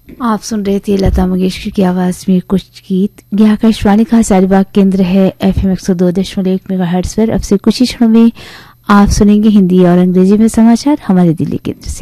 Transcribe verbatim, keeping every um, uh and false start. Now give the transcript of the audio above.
आप सुन रहे थे लता मंगेशकर की आवाज में कुछ गीत। यह आकाशवाणी का हजारीबाग केंद्र है, एफएम एक सौ दो दशमलव एक मेगाहर्ट्ज पर। अब से कुछ ही क्षणों में आप सुनेंगे हिंदी और अंग्रेजी में समाचार हमारे दिल्ली केंद्र से।